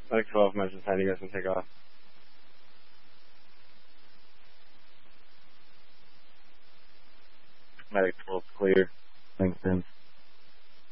Medic 12, mention time you guys can take off. Medic 12 clear. Thanks, Tim.